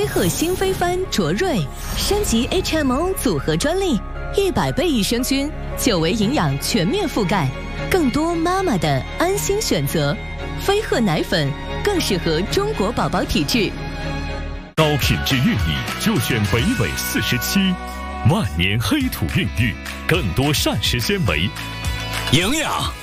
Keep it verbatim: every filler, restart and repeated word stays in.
鹤新飞帆卓瑞升级 H M O 组合专利，一百倍益生菌，久维营养全面覆盖，更多妈妈的安心选择。飞鹤奶粉更适合中国宝宝体质。 高品质玉米就选北纬四十七，万年黑土孕育，更多膳食纤维， 营养